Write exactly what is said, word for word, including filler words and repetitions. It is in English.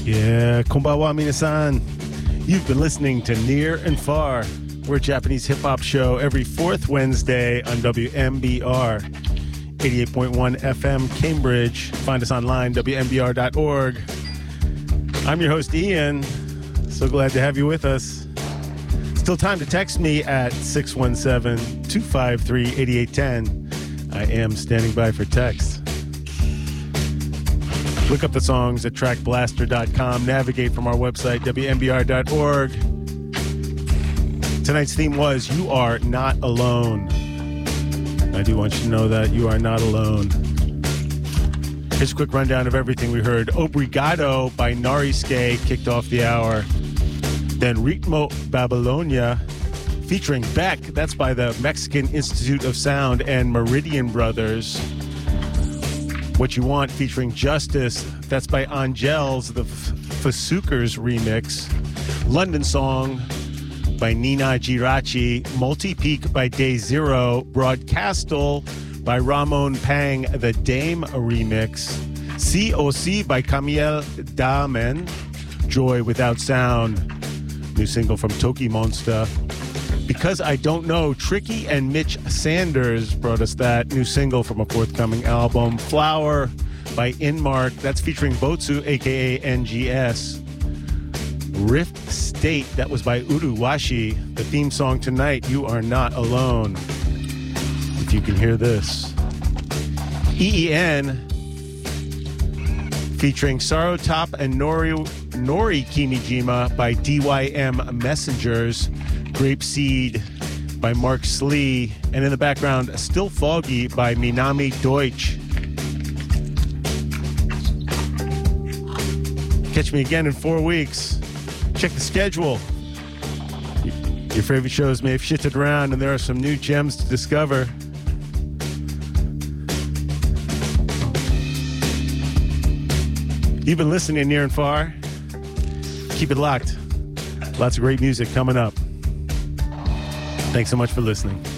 Yeah, konbawa minasan. You've been listening to Near and Far. We're a Japanese hip-hop show every fourth Wednesday on W M B R, eighty-eight point one F M Cambridge. Find us online, W M B R dot org. I'm your host, Ian. So glad to have you with us. Still time to text me at six one seven, two five three, eight eight one zero. I am standing by for text. Look up the songs at track blaster dot com. Navigate from our website, W M B R dot org. Tonight's theme was You Are Not Alone. I do want you to know that you are not alone. Here's a quick rundown of everything we heard. Obrigado by Nariske kicked off the hour. Then Ritmo Babylonia featuring Beck. That's by the Mexican Institute of Sound and Meridian Brothers. What You Want featuring Justice. That's by Angels, the Fasukers remix. London Song by Nina Girachi. Multi-Peak by Day Zero. Broadcastle by Ramon Pang, the Dame remix. C O C by Camille Damen. Joy Without Sound. New single from Toki Monster. Because I Don't Know, Tricky and Mitch Sanders brought us that new single from a forthcoming album. Flower by Inmark. That's featuring Botsu, a k a. N G S. Rift State. That was by Uruwashi. The theme song tonight, You Are Not Alone. If you can hear this. E E N featuring Saro Top and Nori, Nori Kimijima by D Y M Messengers. Grapeseed by Mark Slee, and in the background, Still Foggy by Minami Deutsch. Catch me again in four weeks. Check the schedule. Your favorite shows may have shifted around, and there are some new gems to discover. You've been listening Near and Far. Keep it locked. Lots of great music coming up. Thanks so much for listening.